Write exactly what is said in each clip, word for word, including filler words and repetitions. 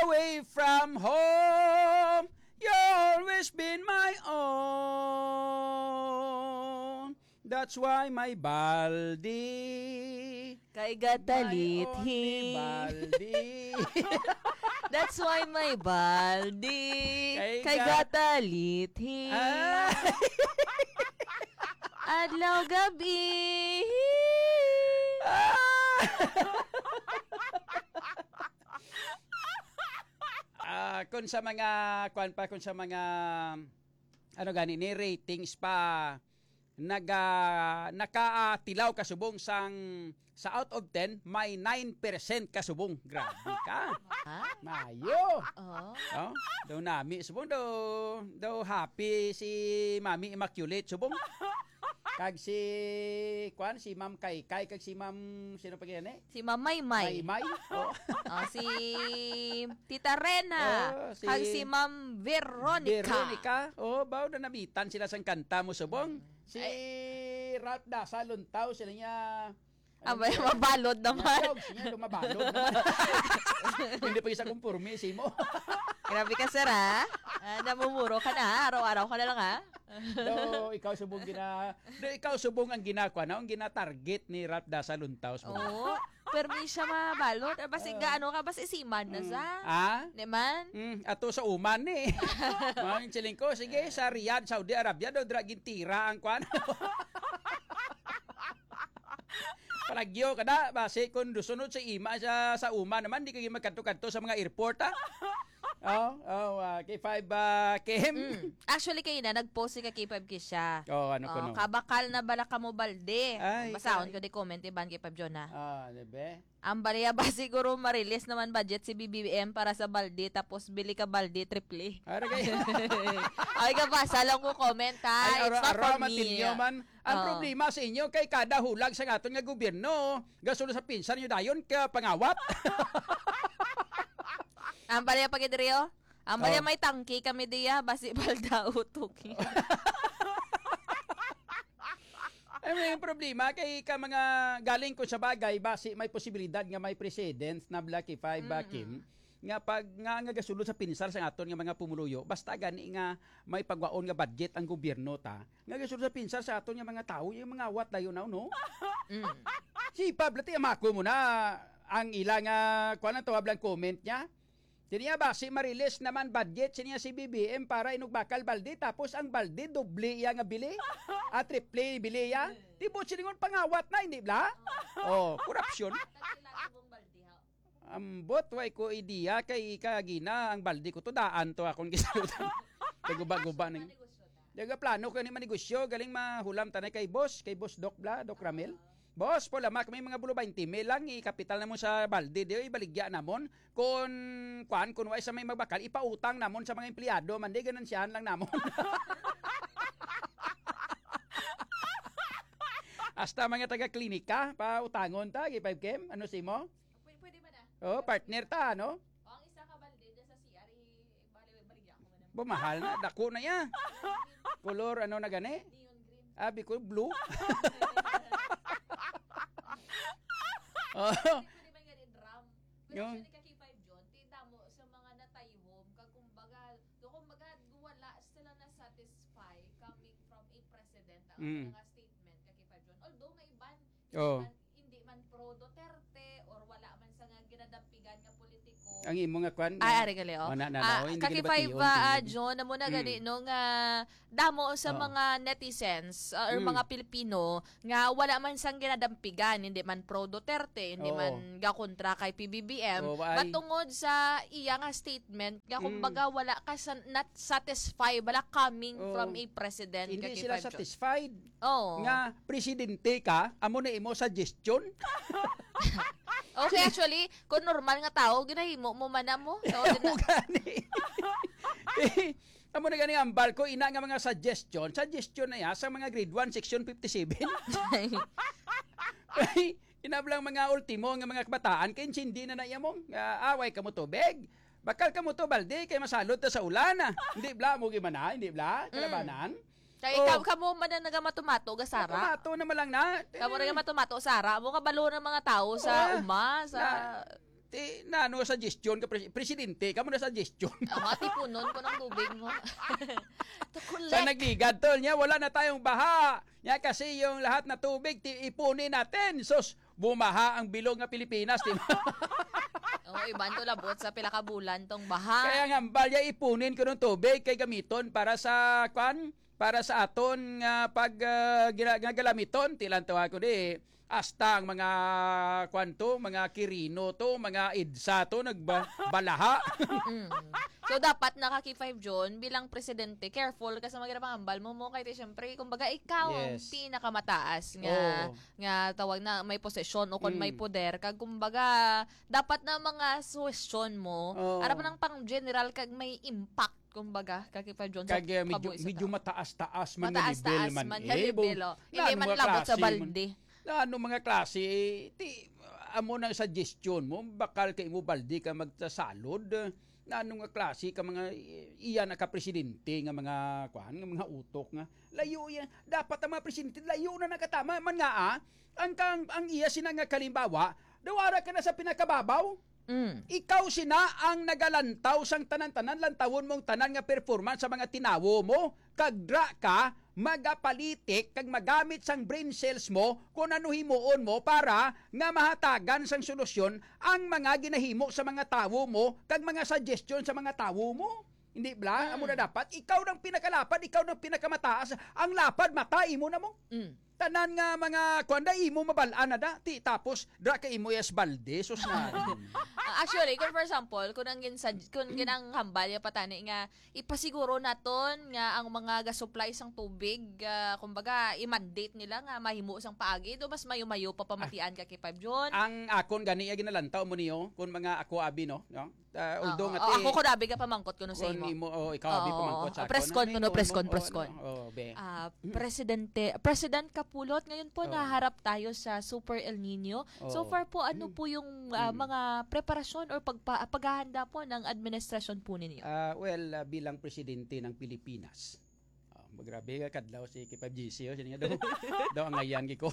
away from home. You've always been my own. That's why my baldi, Kay my gatalit only baldi. That's why my baldi. Kay Kay ga- gatalit Ah. Adlaw gabi. Ah, kung sa mga kuan pa kung sa mga ano gani ni ratings pa naga nakaatilaw kasubong sang sa out of ten may nine percent kasubong. Grabe ka. Ha? Mayo. Oh. Oh, daw nami subong daw daw happy si Mami Immaculate subong. Kag si kuan si Ma'am Kaykay kag si Ma'am sino pa kaya ni? Si Mamay May. May May. Oh. Oh, si Tita Rena. Oh, si- Kag si Ma'am Veronica. Veronica. Oh, baw na nabitan sila sang kanta mo subong. Si Ralph Dasaluntaw sila niya. Abay, mabalod naman. Siya lumabalog naman. Hindi pa isa kumpurmi si mo. Grabe ka, sir, ha? Ah, namumuro ka na, araw-araw ka na lang, ha? Do, ikaw subong gina do, ikaw subong ang ginakwa na ang gina-target ni Ralph Dasaluntaw. Oo. Pero di siya mabalot. Ah, Basi gaano ka, basi siman na sa. Ah? Di man? Mm, ato sa uman ni. Mga chiling ko, sige, sa Riyadh, Saudi Arabia, do dragin tira ang kwan. Palagyo kada base kung dusunod sa ima sa sa uma naman di kayo magkanto-kanto sa mga airport ha. Oh, oh, uh, K five uh, Kim. Mm. Actually, kayo na, nag-post si ka K five Kisha. Oh, ano ko Oh, no. kabakal na bala ka mo balde. Ay, Basahon ay. ko di comment iban K five John, ha? Ah, dibe? Ang bariya ba siguro marilis naman budget si B B M para sa balde tapos bili ka balde triple. Ara kay. Ay ka ba, lang ko comment, ha? Ay, It's not ara for me. matinyo man. Ang Oh. problema sa inyo kay kada hulag sa aton nga gobyerno, gasunod sa pinsan nyo dayon ka pangawat. Ang bariya pagidriyo? Ang bariya Oh. may tangki kami diya, basi balda utuki. Ay, may problema kay ka mga galing ko sa bagay base may posibilidad nga may president na Blacky five mm Kim nga pag nga nga gasulod sa pinsar sa aton nga mga pumuluyo basta gani nga may pagwaon nga budget ang gobyerno ta nga gasulod sa pinsar sa aton nga mga tao yung mga awat dayon now no. Mm. Si Pablati amako mo na ang ilang uh, kuan ang tawag lang comment niya. Siniya base marilis naman budget siniya si B B M para inugbakal balde tapos ang balde doble iya nga bili at triple bili iya. Tibot siningon pangawat na hindi bla? Oh, korupsyon. Ambot way ko idea kay kagina ang balde ko to daan to akong gisalutan. Kaguba-guba ning. Daga plano ko ni manegosyo galing mahulam tanay kay boss, kay boss Doc Bla, Doc Ramel. Boss, po lamak may mga bulo twenty mil lang i-kapital namon sa balde di ibaligya namon kun kuan kun way sa may magbakal ipautang namon sa mga empleyado man di ganansyahan lang namon. Hasta mga taga-klinika pa utangon ta kay five Kim ano si mo? Pwede ba na? Oh, partner ta no? O, ang isa ka balde dyan sa C R, i-baligya ko man. Bumahal na dako na ya. Color ano na gani? Neon green. Abi ko blue. Oh. Pwede man gani drum. Pero Yung- siya ni ka K five John, tinda mo sa mga natayhom, kag kumbaga, do kumbaga wala sila na satisfy coming from a president ang Mm. mga statement ka K five John. Although may ban, Oh. man, hindi man pro Duterte or wala man sa nga ginadampigan nga politiko. Ang imo nga kwan. Ay, ari gali, oh. Oh, na, na, na, Ah, oh, hindi kaki ka five nabation, ah, hindi. John, namo na Mm. gani no nga damo sa Oh. mga netizens ah, or Mm. mga Pilipino nga wala man sang ginadampigan, hindi man pro Duterte, hindi Oo. man gakontra kay P B B M, Oo, ay. matungod sa iya nga statement nga Mm. kumbaga wala ka sa, not satisfied wala coming Oo. from a president Hindi kaki sila five John. satisfied Oo. nga presidente ka amo na imo suggestion. Okay, actually, kung normal nga tao, ginahimo mo man na mo. So, Amo gani. Eh, amo na gani ang barko ina nga mga suggestion. Suggestion na ya sa mga grade one section fifty-seven. Ay, inablang mga ultimo nga mga kabataan kay hindi na nayamong uh, away ka mo tubig. Bakal ka mo to balde kay masalod ta sa ulan. Ah. Hindi bla mo gimana, hindi bla kalabanan. Kaya Oh. ikaw, kamo man na nagamatumato, gasara. Tomato naman lang na. Kamo na matumato, Sara. Mo kabalo ng mga tao sa Oo. uma, sa... Ti na ano suggestion ka pres- presidente, kamo na suggestion. Ang ati punon ko ng tubig mo. To Sa collect. nagligad tol niya, wala na tayong baha. Nya kasi yung lahat na tubig ti ipunin natin. Sus, bumaha ang bilog nga Pilipinas. Di ba? Oo, iban to labot sa pila ka bulan tong baha. Kaya nga balya ipunin ko ng tubig kay gamiton para sa kwan, para sa aton nga pag uh, gina- nga galamiton tilan to ako di hasta ang mga kwanto, mga kirino to, mga idsa to nagbalaha. Mm. So dapat nakaki five John bilang presidente, careful ka sa mga hambal mo mo kay syempre kumbaga ikaw ang Yes. pinakamataas nga Oo. nga tawag na may posisyon o kung Mm. may poder kag kumbaga dapat na mga suwestyon mo Oo. ara pa nang pang general kag may impact kumbaga kaki five John Kag uh, medyo, kabuhi sa medyo tao. mataas-taas man nga mataas-taas level man. man nga Eh, bo- level, oh. na Hindi ano man mga labot sa klase, balde. Na ano mga klase, ti, amo ng suggestion mo, bakal kay mo baldi ka magsasalod, na ano nga klase ka mga, iyan na ka presidente nga mga, kuhan, nga mga utok nga, layo yan, dapat ang mga presidente, layo na nakatama, man nga ah, ang, kang, ang iya sina nga kalimbawa, dawara ka na sa pinakababaw, Mm. ikaw sina ang nagalantaw sang tanan-tanan, lantawon mong tanan nga performance sa mga tinawo mo, kagdra ka, magapalitik, kag magamit sang brain cells mo, kung ano himuon mo para nga mahatagan sang solusyon ang mga ginahimo sa mga tawo mo, kag mga suggestion sa mga tawo mo. Hindi bla? Mm. Amo na dapat, ikaw nang pinakalapad, ikaw nang pinakamataas, ang lapad, mata, imo na mo. Mm. Tanan nga mga kuanda imo mabalaan na da ti tapos dra ka imo yes balde sus na. Ah, actually, kung for example, kung ang ginsad, kung ginang hambal ya patani nga ipasiguro naton nga ang mga ga-supply sang tubig, ah, kumbaga i-mandate nila nga mahimo sang paagi do mas mayo-mayo pa pamatian ka kay five John. Ang akon gani ya ginalantaw mo niyo kun mga ako abi no, no? Uh, although Oo, nga oo, ti ako ko dabi ka pamangkot ko no sa kun imo. imo oh, ikaw abi Oo, pamangkot sa oo, preskon Ano, ko, no, imo, preskon, imo, preskon. ano, Oh, be. Ah, presidente, President Kapulot, ngayon po Oo. naharap tayo sa Super El Nino. So Oo. far po, ano po yung ah, Mm. mga preparasyon or pagpa, paghahanda po ng administrasyon po ninyo? Ah, well, ah, bilang presidente ng Pilipinas. Uh, magrabe ka kadlaw si K five G C oh, siya nga daw. daw ang ayan giko.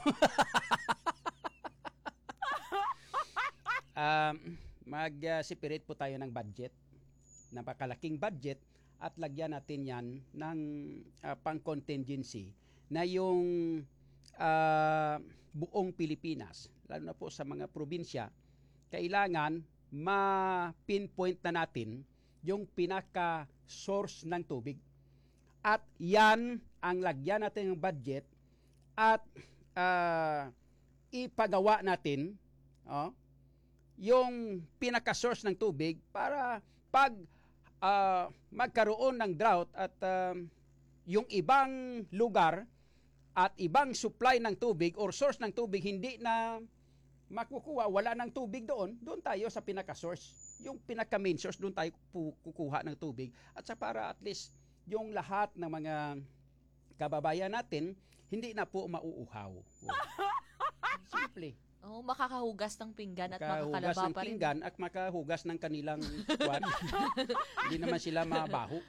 um, mag-separate po tayo ng budget. Napakalaking budget at lagyan natin yan ng ah, pang-contingency na yung ah, buong Pilipinas, lalo na po sa mga probinsya, kailangan ma-pinpoint na natin yung pinaka-source ng tubig. At yan ang lagyan natin ng budget at ah, ipagawa natin oh, yung pinaka-source ng tubig para pag ah, magkaroon ng drought at ah, yung ibang lugar at ibang supply ng tubig or source ng tubig hindi na makukuha, wala ng tubig doon, doon tayo sa pinaka-source. Yung pinaka-main source, doon tayo pu- kukuha ng tubig. At sa para at least yung lahat ng mga kababayan natin, hindi na po mauuhaw. Oh. Simple. Oh, makakahugas ng pinggan at Makahugas makakalaba ng pa rin. pinggan at makahugas ng kanilang kwan. Hindi naman sila mabaho.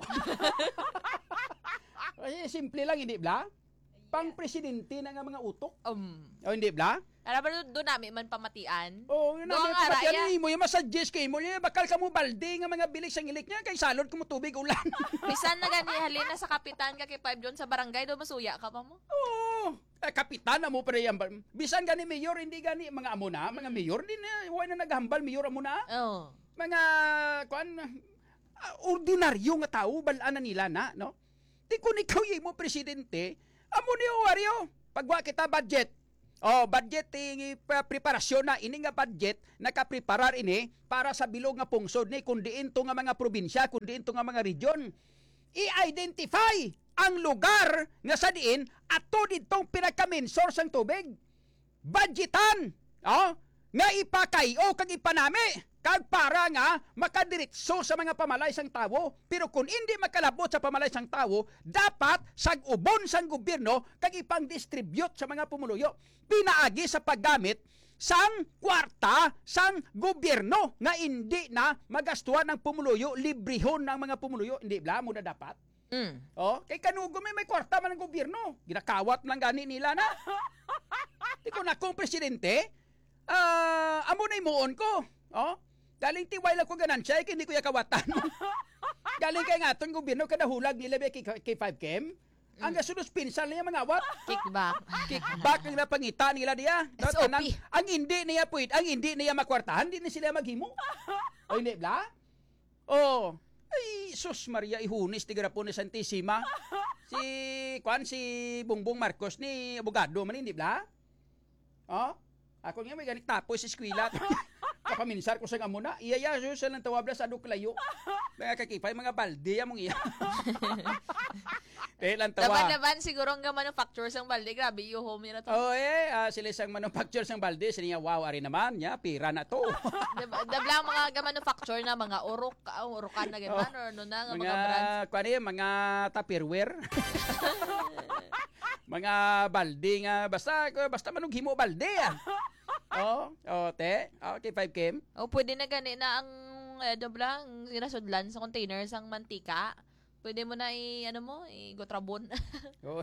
Kasi simple lang, hindi bla? Pang presidente na nga mga utok. Um, O hindi bla? alam ba doon namin man pamatian? O yun Doon na nga, pati Raya. ano mo yung masuggest kay mo niya bakal ka mo balde nga mga bilis ang ilik niya kay salod ko mo tubig ulan. Bisan na gani halin na sa kapitan ka kay five John sa barangay do masuya ka pa mo? Oo. Eh, kapitan na mo pa rin yan. Bisan gani mayor, hindi gani mga amo na, mga mayor din na, huwag na naghambal mayor amo na. Oh. Mga kuan ah, ordinaryo nga tao balaan na nila na, no? Di kung ikaw yung mo presidente, amo ni Wario, pagwa kita budget. Oh, budget tingi pa preparasyon na ini nga budget nakapreparar ini para sa bilog nga pungsod ni kundi ito nga mga probinsya, kundi ito nga mga region. I-identify ang lugar nga sa diin ato ditong pinaka-main source ng tubig. Budgetan, oh, nga ipakayo kag ipanami kag para nga makadiretso sa mga pamalay sang tawo. Pero kung hindi makalabot sa pamalay sang tawo, dapat sag-ubon sang gobyerno kag ipang-distribute sa mga pumuluyo. Pinaagi sa paggamit sang kwarta sang gobyerno nga hindi na magastuhan ng pumuluyo, librehon ng mga pumuluyo. Hindi bla mo na dapat. Mm. Oh, kay kanugo may may kwarta man ng gobyerno. Ginakawat lang gani nila na. Di ko na kung presidente, ah, amo na imuon ko. Oh, Galing tiway lang ko ganansya, eh, hindi ko yakawatan. Galing kay nga aton gobyerno kada hulag nila be kay, kay five K M. Ang gasunod pinsan niya mga awat. Kickback. Kickback ang napangita nila diya. S O P. Ang, ang hindi niya puwid, ang hindi niya makwartahan, hindi na sila maghimo. O hindi bla? Oh, ay sus Maria ihunis ti garapon ni Santissima. Si kwan si Bongbong Marcos ni abogado man hindi bla? Oh, ako nga may ganit tapos sa eskwela. Kapaminsar ko sa nga muna. Iyaya so sa lang tawabla sa aduklayo. Mga kakipay mga balde among iya. Eh lang tawa. Laban-laban siguro ang manufacturers ang balde. Grabe, yung home na to. Oh eh, uh, sila isang manufacturer sang balde. Sila wow, ari naman. Ya, pira na to. Dabla mga ga-manufacture na mga urok, uh, urokan na gaman Oh, or ano na, nga mga, mga brands. kuan eh, mga tupperware. Mga balde nga. Basta, basta manughimo balde ah. Oh, oh, te. Okay, five K M. O pwede na gani na ang eh, dabla, ang sinasudlan sa containers ang mantika. Pwede mo na i, ano mo, i-gotrabon. Oh.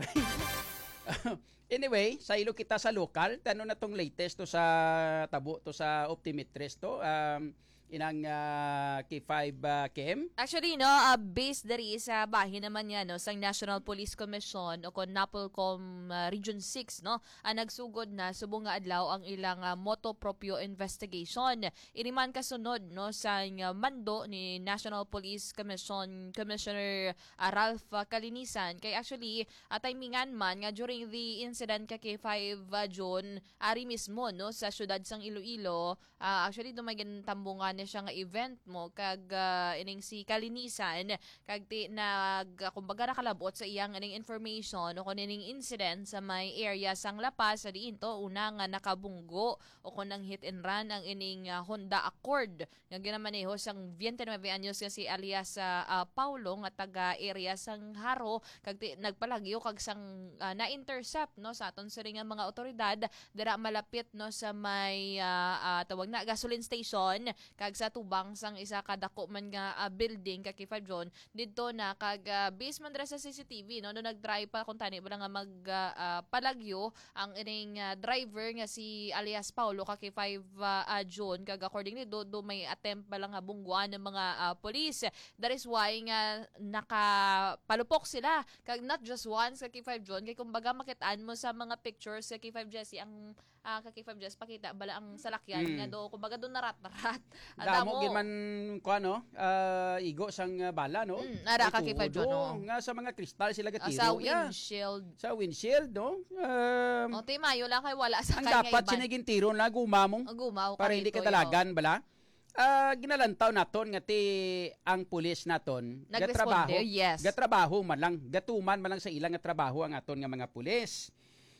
Anyway, sa ilo kita sa lokal, tano na tong latest to sa tabo to sa optometrist to. Um, inang uh, K five uh, K M. Actually, no, uh, based dari sa bahin naman niya, no, sa National Police Commission o kon NAPOLCOM uh, Region six, no, ang nagsugod na subong nga adlaw ang ilang uh, moto proprio investigation. Iniman kasunod, no, sa uh, mando ni National Police Commission Commissioner uh, Ralph uh, Kalinisan. Kay actually, uh, timingan man nga during the incident ka K five uh, June, ari mismo, no, sa syudad sang Iloilo, uh, actually dumagan tambungan na siya nga event mo kag uh, ining si Kalinisan kag ti nag uh, kumbaga nakalabot sa iyang ining information o kun ining incident sa may area sang La Paz sa diin to una nga nakabunggo o kun ang hit and run ang ining uh, Honda Accord nga ginamaneho sang twenty-nine anyos nga si alias uh, uh, Paulo nga taga area sang Haro kag ti, nagpalagyo kag sang uh, na-intercept no sa aton sa ring mga otoridad dira malapit no sa may uh, uh, tawag na gasoline station kag sa tubang sang isa ka dako man nga uh, building kag K five John didto na kag uh, based man dira sa C C T V no no nag-drive pa kun tani ba nga mag uh, uh, palagyo ang ining uh, driver nga si alias Paulo kag K five uh, uh, John kag according ni do, do may attempt pa lang nga bungguan ng mga uh, police. That is why nga nakapalupok sila kag not just once kag K five John kay kumbaga makitaan mo sa mga pictures sa K five Jesse ang uh, kag K five Jesse pakita bala ang salakyan Mm. nga do kumbaga do narat-narat. Damo gid man ko ano, uh, igo sang uh, bala no. Mm, ara ka Ay, K five tudo, John, no? nga sa mga kristal sila Uh, gatiro. sa Yeah. windshield. Sa windshield no. Um, O ti mayo lang kay wala sa ang kanya dapat iban. siniging tiro na gumamong Ang gumaw para hindi ka dalagan bala. Ah, ginalantaw naton nga ti ang pulis naton gatrabaho. Nagresponde, yes. Gatrabaho man lang, gatuman man lang sa ilang nga trabaho ang aton nga mga pulis.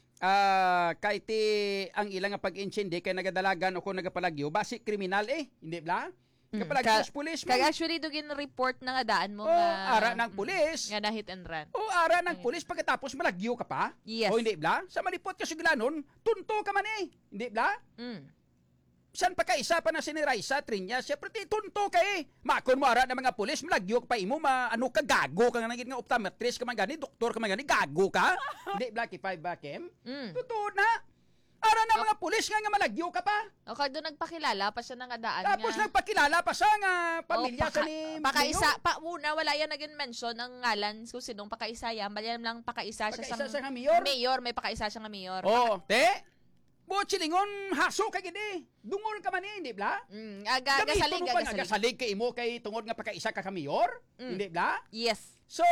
Ah, kay ti ang ilang nga pag-insindi kay nagadalagan o kung nagapalagyo basi kriminal eh, hindi bla? Mm, Kapalagyo ka- sa pulis Kag man. actually do gin report na nga daan mo O nga ara ng pulis. nga na hit and run. O ara ng pulis pagkatapos malagyo ka pa. Yes. O hindi bla? Sa malipot ka suglanon, tunto ka man eh. Hindi bla? Mm. San pa ka isa pa na siniraysa trinya syempre ti tunto ka eh. Makon mo ara ng mga pulis malagyo ka pa imo ma ano ka gago ka nga nagit nga optometrist ka man gani, doktor ka man gani, gago ka. Hindi bla ki five ba kem? Mm. Totoo na. Ara ng mga pulis nga nga malagyo ka pa. O kag do nagpakilala pa siya na nga daan Tapos nga. nagpakilala pa sa nga pamilya O, sa paka- ni Pakaisa pa una wala yan naging mention ang ngalan kung sinong pakaisa yan. Bali lang pakaisa siya Pagkaisa sa sa nga mayor. mayor, may pakaisa siya nga mayor. Oh, te. Bochilingon haso ka gidi. Dungol ka man eh, hindi bla? Mm, aga Gamiton gasalig mo pa nga gasalig. gasalig kay imo kay tungod nga pagkaisa ka ka mayor, Mm. hindi bla? Yes. So,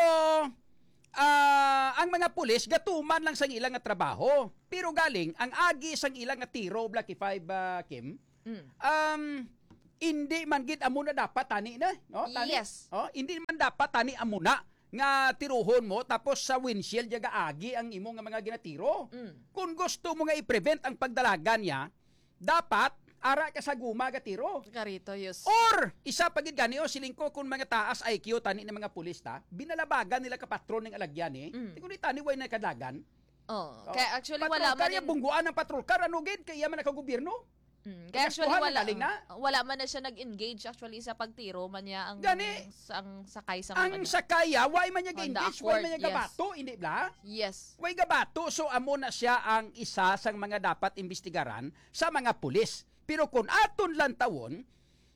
ah ang mga pulis gatuman lang sang ilang nga trabaho. Pero galing ang agi sang ilang nga tiro Blacky five uh, Kim. Mm. Um hindi man gid amo na dapat tani na, no? Tani. Yes. Oh, hindi man dapat tani amo na nga tiruhon mo tapos sa windshield yaga agi ang imo nga mga ginatiro. Mm. Kung gusto mo nga i-prevent ang pagdalagan niya, dapat ara ka sa guma ga tiro. Karito yus. Or, isa pa gid gani o silingko kung mga taas I Q tani ng mga pulis ta, binalabagan nila ka patron ng alagyan eh. Mm. Tingko ni tani way na kadagan. Oh, Oh. kaya actually Patrol wala man kaya din- bungguan ng patrol car ano gid kaya man nakagobyerno. Mm, kaya actually Gastuhan wala, na galing na. wala man na siya nag-engage actually sa pagtiro man niya ang Gani. sa- ang sakay sa Ang mga sakaya way man niya On the engage, way accord, man niya yes. gabato, hindi bla? Yes. Way gabato so amo na siya ang isa sang mga dapat imbestigaran sa mga pulis. Pero kung aton lang tawon,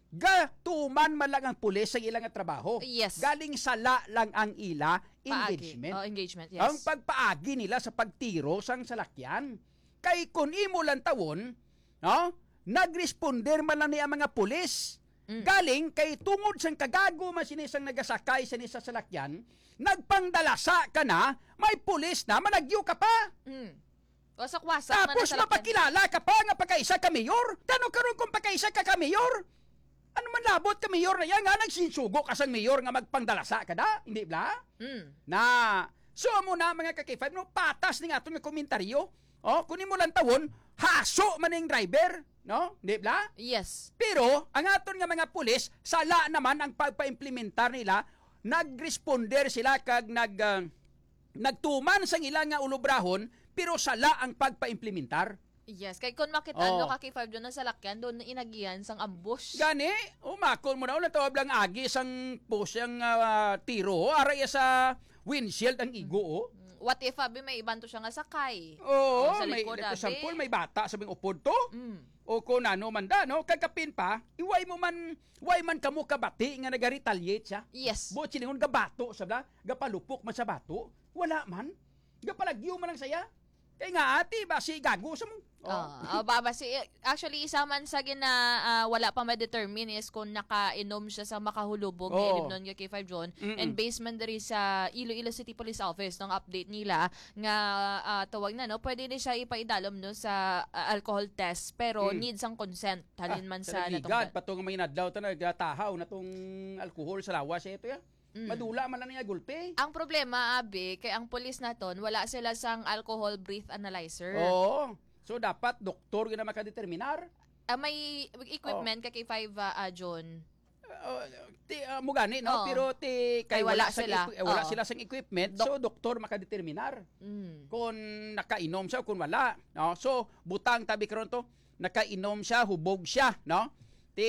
gatuman man lang ang pulis sa ilang nga trabaho. Yes. Galing sala lang ang ila Paagi. engagement. Oh, engagement, yes. Ang pagpaagi nila sa pagtiro sang salakyan. Kay kun imo lang tawon, no? Nagresponder man lang niya mga pulis. Mm. Galing kay tungod sang kagago man sinisang nagasakay sa nisa salakyan, nagpangdalasa ka na, may pulis na, managyo ka pa. Mm. Wasak-wasak na Tapos nasalakyan. mapakilala ka pa nga pagkaisa ka mayor. Tanong karon kung pagkaisa ka ka mayor. Ano man labot ka mayor na yan nga nagsinsugo ka sang mayor nga magpangdalasa ka da? Hindi bla? Mm. Na, so mo na mga ka-K five, no, patas ni nga itong komentaryo. Oh, kunin mo lang tawon, haso man yung driver. No? Hindi bla? Yes. Pero, ang aton nga mga pulis, sala naman ang pagpa-implementar nila, nagresponder sila kag nag, uh, nagtuman sa ilang nga ulobrahon, pero sala ang pagpa-implementar. Yes, kay kung makita Oh. no ka K five doon na salakyan, doon inagiyan sang ambush. Gani, umakon mo na, ulang tawag lang agi sang post yung uh, tiro, araya sa windshield ang igo, oh. What if abi may iban to siya nga sakay? Oo, Oh, sa may likod, example, abi. may bata sabing upod to. Mm. O kung ano man da, no? Kagkapin pa, iway mo man, iway man kamo kabati nga nag-retaliate siya. Yes. Bo siningon gabato sabla, gapalupok man sa bato. Wala man. Gapalagyo man lang saya. Kay nga ati ba si gago sa mo. Oh. Uh, baba si actually isa man sa gina uh, wala pa ma-determine is kung nakainom siya sa makahulubog ni Oo. ilim nun nga K five John Mm-mm. and based man diri sa Iloilo City Police Office ng update nila nga uh, tawag na no pwede ni siya ipaidalom no sa uh, alcohol test pero Mm. needs ang consent halin man sa Ligad, natunggan. patong may nadlaw ta nagtahaw na tong alcohol sa lawas ito ya. Mm. Madula man lang niya gulpe. Ang problema abi kay ang police naton wala sila sang alcohol breath analyzer. Oo. So dapat doktor gyud na makadeterminar. Ah, may equipment ka K five uh, uh, John. Uh, ti uh, mo gani no Oo. pero ti kay Ay, wala wala, sang sila. equi- eh, wala Oo. sila sang equipment Dok- so doktor makadeterminar Mm. kung nakainom siya o kung wala no so butang tabi karon to nakainom siya hubog siya no ti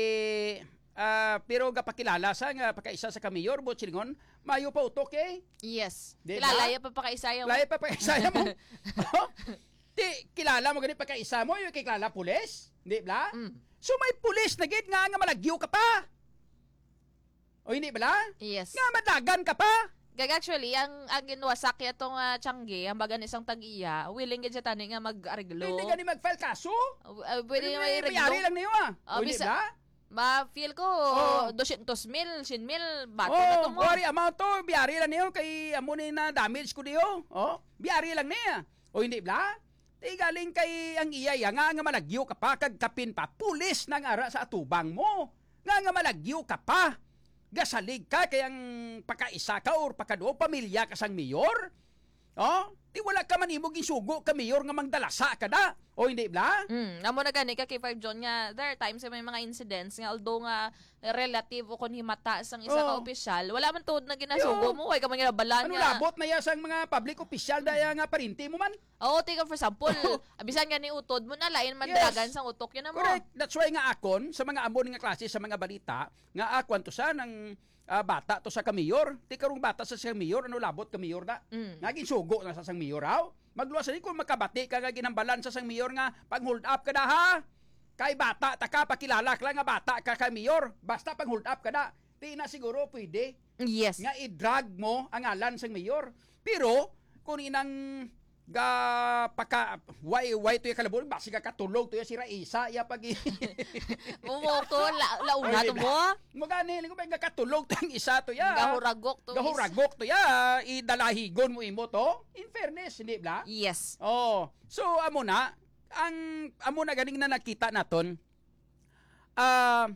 ah, pero gapakilala sa nga pagkaisa sa kamayor bot silingon mayo pa utok eh Yes. Di Kilala ba? ya pa pakaisaya mo. lahi pa pagkaisa mo Oh, ti kilala mo gani pagkaisa mo yung kilala pulis di ba Mm. so may pulis na gid nga nga malagyo ka pa o hindi ba Yes. nga madagan ka pa. Gag actually, ang ang ginwasak ya tong uh, Tiangge, ang baga isang tag-iya, willing gid siya tani nga mag-areglo. Hindi ka ni mag-file kaso. Uh, pwede Pero na may may mayari reglo. lang niyo ah. Oh, O, hindi bisa- ba? Ma-feel ko, Oh. dosyentos mil, sin mil, bato na to Oh, mo. ori amount to, biyari lang niyo kay amo ni na damage ko diyo. Oh, biyari lang niya. O hindi ba? Ti galing kay ang iya nga nga malagyo ka pa kag kapin pa pulis nang ara sa atubang mo. Nga nga malagyo ka pa. Gasalig ka kay ang pakaisa ka or pakaduo pamilya ka sang mayor. Oh, di wala ka man imo gisugo ka mayor nga mangdalasa ka da. O hindi ba? Mm, amo na gani ka kay Five John nga there are times sa may mga incidents nga although nga relative o kun himata sang isa ka Oh. opisyal, wala man tuod na ginasugo Yo. mo, way ka man ginabalan Ano nga. labot na ya sang mga public official daya nga parinti mo man? Oo, take for example, abisan nga ni utod mo na lain man Yes. dagan sang utok yun na mo. Correct. That's why nga akon sa mga amon nga klase sa mga balita nga akwan to sa ng ah, bata to sa kamayor. Ti karong bata sa sa mayor ano labot ka mayor da. Mm. Naging sugo na sa sang mayor raw. Magluwas ni kung makabati ka nga ginambalan sa sang mayor nga pag hold up ka da ha. Kay bata ta ka pakilala ka lang nga bata ka ka mayor. Basta pag hold up ka da. Di na siguro pwede Yes. nga i-drag mo ang ngalan sang mayor. Pero kung inang ga paka why why to ya kalabon basi ka katulog to ya si Raisa ya pag Mumoko, la, launa Ay, to mo. mo gani lingo ba katulog tang isa to ya Gahuragok to. is- gahuragok to ya idalahigon mo imo to in fairness hindi bla Yes. oh so amo na ang amo na ganing na nakita naton ah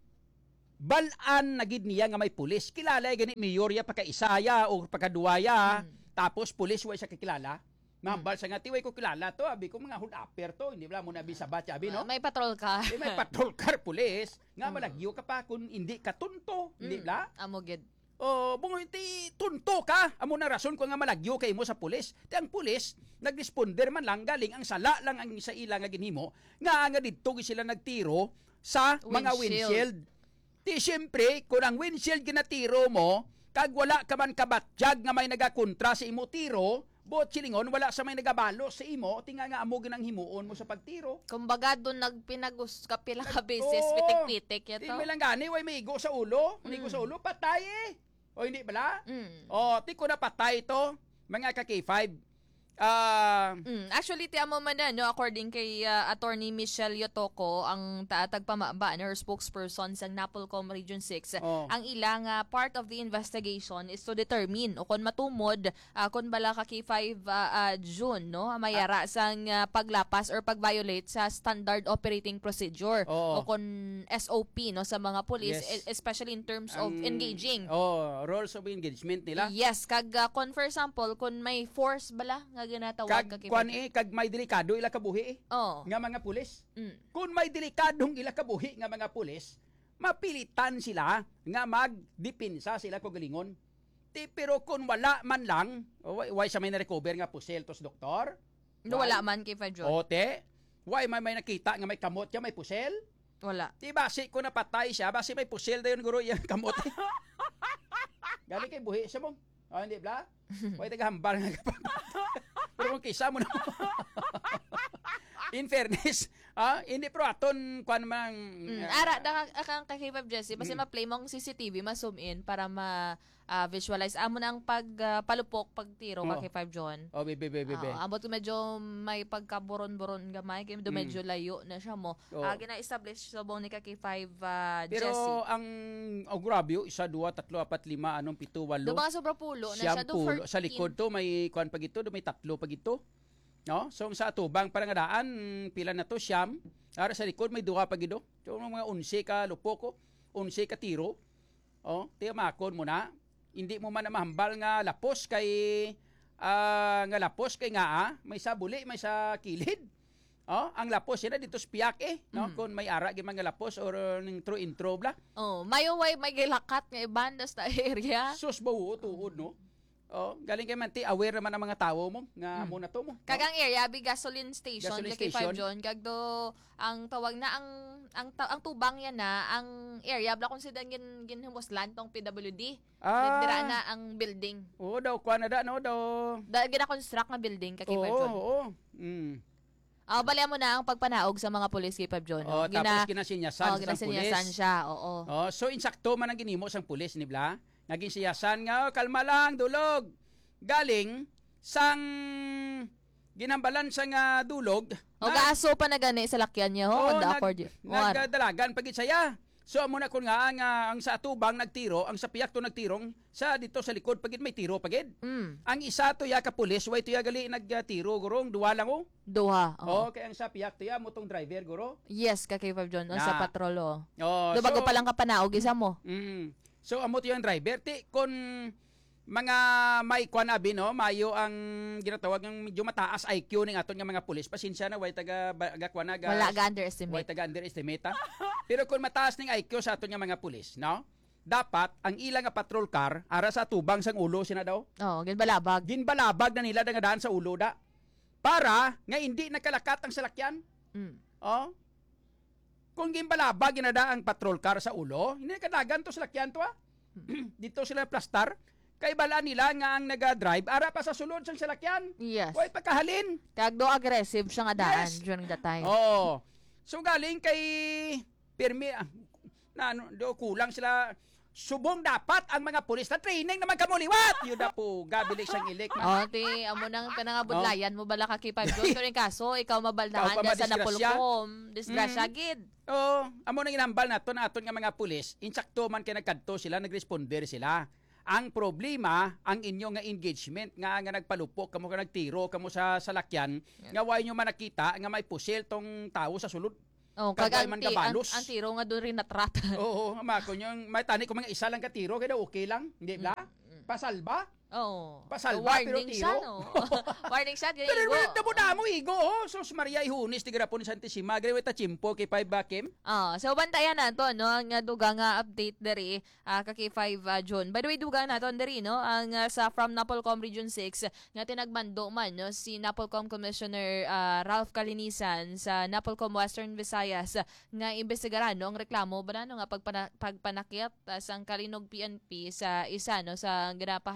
balan na gid niya nga may pulis kilala ya gani mayor ya pagkaisaya o pagkaduwaya Mm. tapos pulis wa siya kakilala mambal sa nga tiway ko kilala to abi ko mga hold upper to hindi bla mo na bisabat abi no Ah, may patrol ka. eh, may patrol car pulis nga Mm. malagyo ka pa kung hindi ka tunto hindi Mm. bla Amo gid. o bungo ti tunto ka amo na rason ko nga malagyo kay mo sa pulis ti ang pulis nagresponder man lang galing ang sala lang ang sa ila nga ginhimo nga nga didto gi sila nagtiro sa mga Windshield. windshield ti syempre kung ang windshield ginatiro mo kag wala ka man kabatjag nga may nagakontra sa imo tiro Buot silingon, wala sa may nagabalo sa imo, tinga nga amo ginang himuon mo sa pagtiro. Kumbaga doon nagpinagus ka pila ka beses, Oo. pitik-pitik Di yato. mo lang gani, way may igo sa ulo. May igo Mm. sa ulo, patay eh. O hindi bala? Mm. O, ti ko na patay to, mga ka-K five. Ah, Mm, actually, ti amo man na, no, according kay uh, Attorney Michelle Yotoko, ang taatag pamaba or spokesperson sa Napolcom Region six, Oh. ang ilang uh, part of the investigation is to determine o kung matumod uh, kung bala ka K five uh, uh, June, no, mayara sang uh, paglapas or pag-violate sa standard operating procedure Oo. o kung S O P, no, sa mga police, Yes. e- especially in terms of ang- engaging. Oh, rules of engagement nila. Yes, kag uh, kung for example, kung may force bala nga ginatawag Kag ka kwan eh, kag may delikado ila kabuhi eh, Oh. nga mga pulis. Mm. Kung may delikadong ila kabuhi nga mga pulis, mapilitan sila nga magdepensa sila ko galingon. Ti pero kung wala man lang, oh, why, why sa may na-recover nga pusel tos doktor? No, wala man kay Fadjon. Ote, why may may nakita nga may kamot siya, may pusel? Wala. Di basi ko napatay siya, basi may pusel dayon guro yung kamot. Galing kay buhi siya mo. Oh, hindi bla? Why tagahambal nga kapag. Pero kung kisa mo na. In fairness, ah, hindi pero aton kwan mang Mm. ah, Ara, da akang kay Fab Jesse, basta Mm. ma-play mo ang C C T V, ma-zoom in para ma ah, visualize amo na ang pag ah, palupok pagtiro ka Oo. kay Five John. Oh, bebe bebe bebe. Ah, ambot ko medyo may pagkaburon-buron gamay, kay medyo, Mm. medyo layo na siya mo. Oo. Ah, gina-establish sa bong ni ka kay Five ah, Pero Jesse. ang oh, grabe, oh, isa, dua, tatlo, apat, lima, anong, pito, walo. Do mga sobra pulo na Siyam siya do pulo. Sa likod to may kwan pag ito, do may tatlo pag ito. No? So sa atubang parangadaan, pila na to siyam. Ara sa likod may duha pag ito. So mga unse ka lupoko, unse ka tiro. Oh, tiya makon mo na. Hindi mo man na mahambal nga lapos kay ah, nga lapos kay nga ah, may sa buli, may sa kilid. Oh, ang lapos sila dito sa piyak eh, no? Mm. Kung may ara gyud mga lapos or uh, ning true intro bla. Oh, mayo way may gilakat nga bandas ta area. Sus bawo tuod no. Oh, galing kay man ti aware naman ang mga tawo mo nga Mm. mo na to mo. Kagang area bi gasoline station Gasoline kay station. Five John kag do ang tawag na ang ang ta- ang tubang yan na ang area bla consider gin ginhumuslan tong P W D. Ah, Dira na ang building. Oo daw, kuha na da, no? Daw. Da gina-construct nga building kay Oo, Five John. oo. Mm. Ah, bali mo na ang pagpanaog sa mga pulis kay Five John. Oh, no? tapos ginasinyasan oh, sa pulis. ginasinyasan siya. Oo. Oh, so insakto man ang ginimo sang pulis ni Bla. Naging siyasan nga, oh, kalma lang, dulog. Galing sang ginambalan sa nga dulog. O gaaso pa na gani sa lakyan niya ho, on the nag- accord. O, ara. Nagdalagan pagit saya. So amo na kun nga ang, ah, ang sa atubang nagtiro, ang sa piyak to nagtirong sa dito sa likod pagit may tiro pagit. Mm, Ang isa to ya ka pulis, way to ya gali nagtiro gurong duwa lang oh. duha. Oh, Oo. kaya ang sa piyak to ya motong driver guro. Yes, ka kay Five John on sa Na. patrol. Oh. Oh, Do bago pa lang ka panaog isa mo. Mm. So amo to yung driver ti kon mga may kwan abi no, mayo ang ginatawag ng medyo mataas I Q ning aton nga mga pulis. Pasensya na way taga ga kwan na ga Wala way ga underestimate. taga underestimate. Ha? Pero kung mataas ning I Q sa aton nga mga pulis, no? Dapat ang ilang nga patrol car ara sa tubang sang ulo sina daw. Oh, ginbalabag. Ginbalabag na nila nga daan sa ulo da. Para nga hindi nakalakat ang salakyan. Mm. Oh. Kung ginbalabag ginada ang patrol car sa ulo, hindi kadagan to salakyan to ah. Dito sila plastar. Kay bala nila nga ang naga-drive ara pa sa sulod sang salakyan. Yes. Way pagkahalin. Kag do aggressive siya nga daan Yes. during that time. Oh. So galing kay permi ah, na ano, do kulang sila subong dapat ang mga pulis na training naman kamo liwat. Yun na po gabilik sang ilik. Oh, ti amo nang kanangabudlayan mo bala ka kay Five John pero yung kaso ikaw mabaldahan Ikaw pa da sa madisgrasya. Napolcom. Disgrasya Mm. gid. Oh, amo nang inambal naton aton nga mga pulis, insakto man kay nagkadto sila, nagresponder sila. Ang problema, ang inyo nga engagement nga nga nagpalupok kamo ka nagtiro kamo sa salakyan, nga way nyo man nakita nga may pusil tong tawo sa sulod. Oh, Kagay kag ang, man ti- ang, gabalos. ang tiro nga doon rin natrata. Oo, mako yung may tani ko mga isa lang ka tiro kaya okay lang, hindi ba? Mm. Pasalba? Oh. Pasalba, pero warning tiro. shot, no? Warning shot, ganyan Pero igo. na mo na mo igo, oh. Sos Maria Ihunis ti grapon ni Santissima, gre ta chimpo kay Five Bakim. Ah, so bantayan nato no ang uh, duga nga update diri uh, kay five uh, June. By the way, duga naton diri no ang uh, sa from Napolcom Region six nga tinagmando man no si Napolcom Commissioner uh, Ralph Calinisan sa Napolcom Western Visayas uh, nga imbestigaran no ang reklamo ba no nga pagpana, pagpanakit uh, sang Kalinog P N P sa isa no sa ginapahayag nga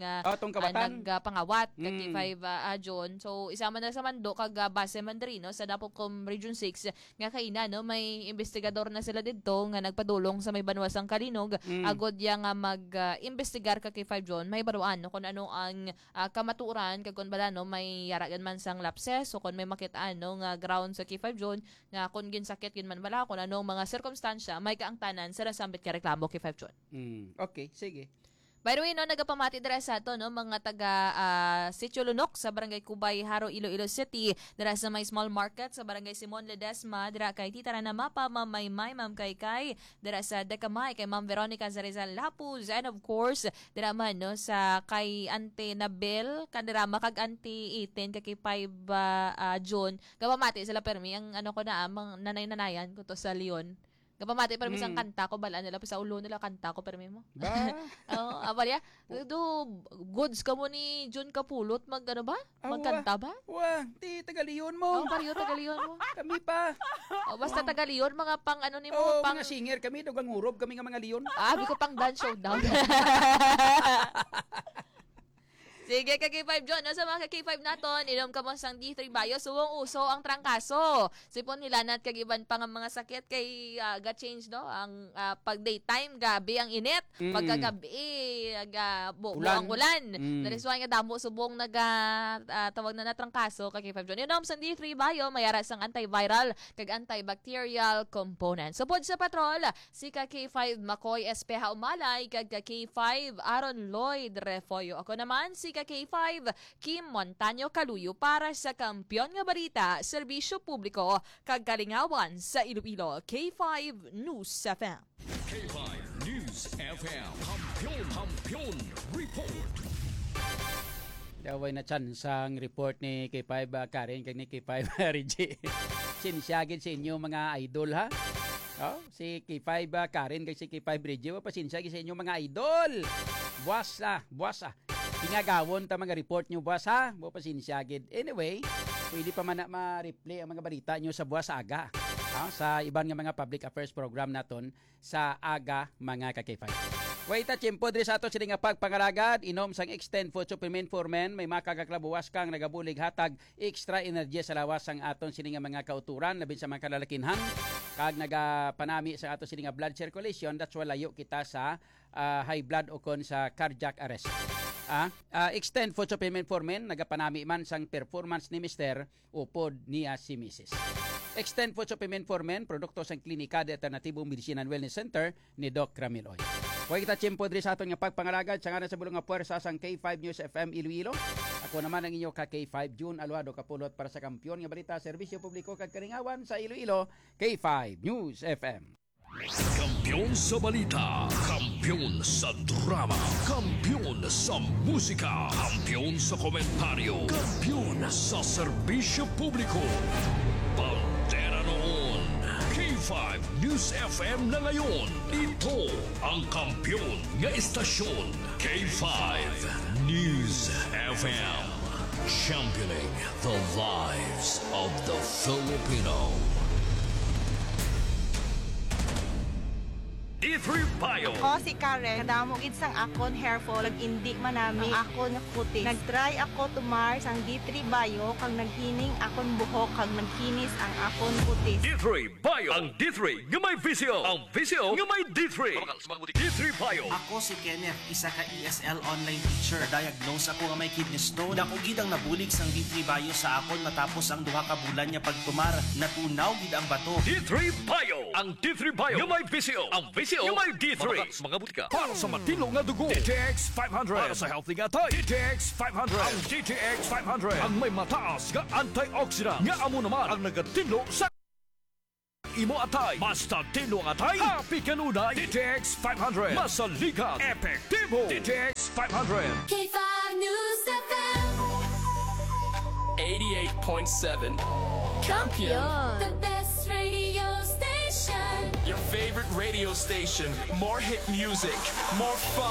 nga Oh, tong uh, kabatan. nagpangawat kag Mm. K five uh, John. So isama na sa mando kag uh, base man diri no sa Dapolcom Region six nga kaina no may investigador na sila didto nga nagpadulong sa may banwasang Kalinog Mm. agod ya nga mag-investigar uh, ka K five John may baruan no kung ano ang uh, kamaturan kag kun bala no may yaragan man sang lapses o kun may makitaan no nga ground sa K five John nga kun ginsakit gin man bala kun anong mga sirkumstansya may kaangtanan sa nasambit ka reklamo K five John. Mm. Okay, sige. By the way, no, nagapamati dira sa ato, no, mga taga uh, Sitio Lunok sa Barangay Cubay, Haro, Iloilo City, dira sa may small market sa Barangay Simon Ledesma, dira kay Tita Rana Mapa, Ma'am Maymay, Ma'am Kaykay, dira sa Decamay, kay Ma'am Veronica Zarizal Lapuz, and of course, dira man, no, sa kay Ante Nabel, kadira makag Ante eighteen, kay five uh, uh, June, gapamati sila permi, ang ano ko na, ang nanay-nanayan ko to sa Leon. Kapamati permi sang Mm. kanta ko bala nila pa sa ulo nila kanta ko permi mo. Ba? Oo, abal ya. Do goods ka mo ni Jun Kapulot mag ano ba? Awa. Magkanta ba? Wah, ti tagaliyon Oh, mo. pariyo tagaliyon mo. Kami pa. Oh, basta tagaliyon mga pang ano ni mo Oh, pang mga singer kami, dugang urob kami nga mga liyon. ah, ko pang dance showdown. Sige, ka K five John. No, sa mga ka K five naton, inom ka mo sang D three Bayo, suwong uso ang trangkaso. Sipon nila nat kagiban pa nga mga sakit kay uh, ga change no ang uh, pag daytime gabi ang init, Mm. pagkagabi aga bu Ulan. ang ulan. Mm. That is why nga damo subong naga uh, tawag na na trangkaso ka K five John. Inom sang D three Bayo, mayara sang antiviral kag antibacterial component. Supod sa patrol, si ka K five Makoy Espeha Umalay kag ka K five Aaron Lloyd Refoyo. Ako naman si ka K five Kim Montaño Caluyo para sa Kampiyon nga Balita, Serbisyo Publiko kag Kalingawan sa Iloilo. K five News F M. K five News F M. Kampiyon, kampiyon, report. Daway na chan sang report ni K five uh, Karen kag ni K five Reggie. Sinsyagin sa inyo mga idol ha. Oh, si K five uh, Karen kag si K five Reggie wa pasinsyagin sa inyo mga idol. Buwas ah, buwas ah. Ingagawon ta mga report nyo buwas ha. Wa pasinsyagin. Anyway, pwede pa man na ma-replay ang mga balita nyo sa buwas aga. Ha? Sa iban nga mga public affairs program naton sa aga mga ka K five. Wait a tiyempo diri sa ato sila nga pagpangaragad, inom sang Extend Food Supplement for Men, may makagaklabuwas kang nagabulig hatag extra energy sa lawas sang aton sila nga mga kauturan, labin sa mga kalalakinhan, kag nagapanami sa ato sila nga blood circulation, that's why layo kita sa uh, high blood o kon sa cardiac arrest. Ah, uh, Extend Food Supplement for Men, nagapanami man sang performance ni Mister upod niya si Missus Extend Food Supplement for Men, produkto sang Klinika de Alternativo Medicine and Wellness Center ni Doc Ramil Oy. Huwag kita tiyempo diri sa aton nga pagpangalagad sa ngalan sa bulong nga puwersa sang K five News F M Iloilo. Ako naman ang inyo ka K five June Aluado Kapulot para sa Kampiyon nga Balita, Serbisyo Publiko kag Kalingawan sa Iloilo, K five News F M. Kampiyon sa balita, kampiyon sa drama, kampiyon sa musika, kampiyon sa komentaryo, kampiyon sa serbisyo publiko. Pantera noon, K five News F M na ngayon. Ito ang kampiyon nga istasyon, K five News F M. Championing the lives of the Filipino. D three Bio. Ako si Karen, kadamo gid sang akon hair fall, ag indi man nami ang akon nga kutis. Nagtry ako tumar sang D three Bio kag naghining akon buhok kag nagkinis ang akon kutis. D three Bio. Ang D three nga may visio. Ang visio nga may D three. D three Bio. Ako si Kenneth, isa ka E S L online teacher. Diagnose ako nga may kidney stone. Dako gid ang nabulig sang D three Bio sa akon matapos ang duha ka bulan niya pagtumar. Natunaw gid ang bato. D three Bio. Ang D three Bio nga may visio. Ang visio nga may D three. Mga butika. Para sa matino nga dugo. D T X five hundred. Para sa healthy nga tay. D T X five hundred. Ang D T X five hundred. Ang may mataas nga antioxidant. Nga amo naman ang nagatinlo sa imo atay. Basta tinlo ang atay. Happy kanunay. D T X five hundred. Masaligan. Epektibo. D T X five hundred. K five News F M. eighty-eight point seven. Kampiyon. The best radio station. Your favorite radio station. More hit music, more fun.